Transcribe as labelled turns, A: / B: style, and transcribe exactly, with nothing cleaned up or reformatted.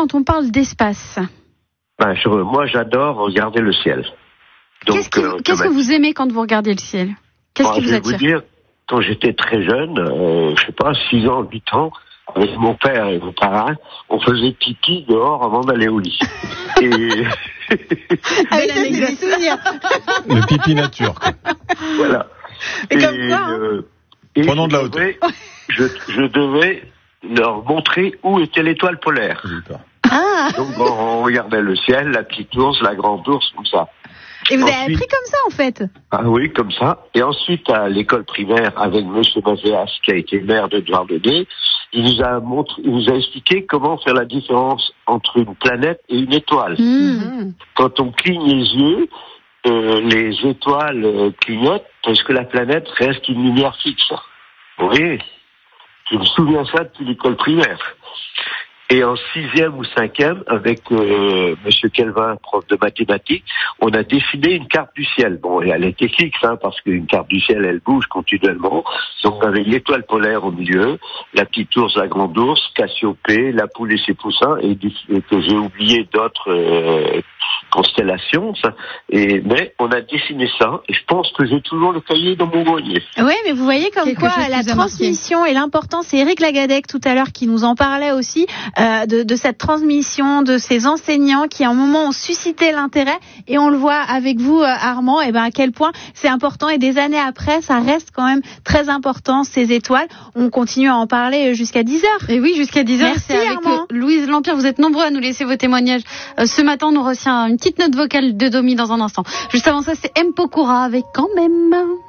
A: quand on parle d'espace?
B: Ben, je, moi, j'adore regarder le ciel. Donc,
A: qu'est-ce que,
B: euh,
A: qu'est-ce que vous aimez quand vous regardez le ciel? Qu'est-ce
B: bon,
A: qui vous attire?
B: Je vais vous dire, quand j'étais très jeune, euh, je sais pas, six ans, huit ans, avec mon père et mon parrain, on faisait pipi dehors avant d'aller au lit. et...
A: ah oui, ça, c'est des souvenirs.
C: Le pipi nature, quoi.
B: Voilà.
A: Et,
B: et
A: comme ça, hein.
B: euh, et
C: Prenons de la
B: je
C: hauteur.
B: devais, je, je devais leur montrer où était l'étoile polaire.
A: Ah.
B: Donc on regardait le ciel, la petite ours, la grande ours, comme ça.
A: Et vous
B: ensuite,
A: avez appris comme ça, en fait?
B: Ah oui, comme ça. Et ensuite, à l'école primaire, avec Monsieur Mazéas, qui a été maire de Douarnenez, il nous a montré, il nous a expliqué comment faire la différence entre une planète et une étoile.
A: Mmh.
B: Quand on cligne les yeux, euh, les étoiles euh, clignotent parce que la planète reste une lumière fixe. Vous voyez? Je me souviens ça depuis l'école primaire. Et en sixième ou cinquième, avec euh, Monsieur Kelvin, prof de mathématiques, on a dessiné une carte du ciel. Bon, et elle était fixe, hein, parce qu'une carte du ciel, elle bouge continuellement. Donc, on avait l'étoile polaire au milieu, la petite ours, la grande ours, Cassiopée, la poule et ses poussins, et, et que j'ai oublié d'autres euh, constellations. Ça. Et mais on a dessiné ça, et je pense que j'ai toujours le cahier dans mon grenier.
A: Oui, mais vous voyez comme
D: Quelque
A: quoi
D: chose
A: la
D: qui vous a
A: transmission et l'importance. C'est Éric Lagadec tout à l'heure qui nous en parlait aussi. Euh, de, de cette transmission, de ces enseignants qui à un moment ont suscité l'intérêt, et on le voit avec vous, euh, Armand, et ben à quel point c'est important, et des années après ça reste quand même très important, ces étoiles. On continue à en parler jusqu'à dix heures.
D: Et oui, jusqu'à dix heures.
A: Merci,
D: c'est avec
A: Armand.
D: euh, Louise Lampire. Vous êtes nombreux à nous laisser vos témoignages. Euh, ce matin, on nous retient une petite note vocale de Domi dans un instant. Juste avant ça, c'est M. Pokora avec Quand même.